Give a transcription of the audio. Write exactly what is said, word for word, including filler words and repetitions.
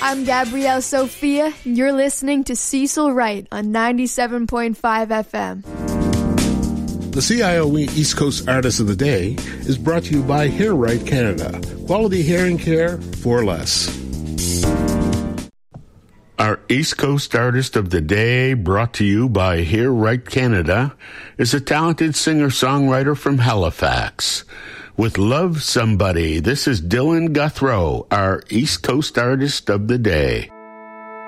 I'm Gabrielle Sophia, and you're listening to Cecil Wright on ninety-seven point five F M. The C I O E East Coast Artist of the Day is brought to you by Hair Right Canada. Quality hearing care for less. Our East Coast Artist of the Day, brought to you by Hair Right Canada, is a talented singer-songwriter from Halifax. With Love Somebody, this is Dylan Guthrow, our East Coast Artist of the Day.